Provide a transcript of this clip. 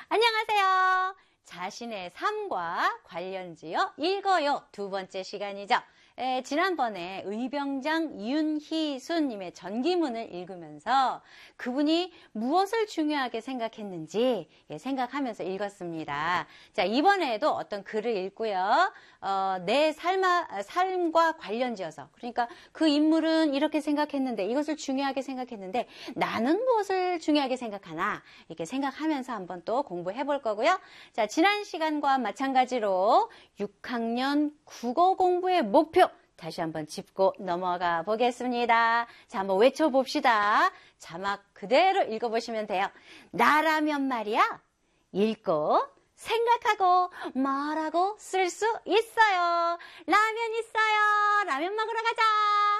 안녕하세요. 자신의 삶과 관련지어 읽어요. 두 번째 시간이죠. 지난번에 의병장 윤희순님의 전기문을 읽으면서 그분이 무엇을 중요하게 생각했는지 생각하면서 읽었습니다. 자, 이번에도 어떤 글을 읽고요. 내 삶과 관련지어서, 그러니까 그 인물은 이렇게 생각했는데, 이것을 중요하게 생각했는데 나는 무엇을 중요하게 생각하나, 이렇게 생각하면서 한번 또 공부해 볼 거고요. 자, 지난 시간과 마찬가지로 6학년 국어 공부의 목표 다시 한번 짚고 넘어가 보겠습니다. 자, 한번 외쳐봅시다. 자막 그대로 읽어보시면 돼요. 나라면 말이야, 읽고 생각하고 말하고 쓸 수 있어요. 라면 있어요. 라면 먹으러 가자.